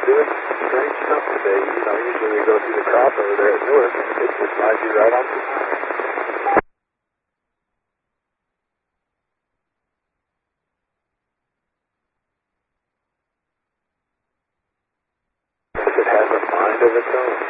doing some strange stuff today. You know, usually we go through the crop over there at Newark. It just slides you right on through. It has a mind of its own.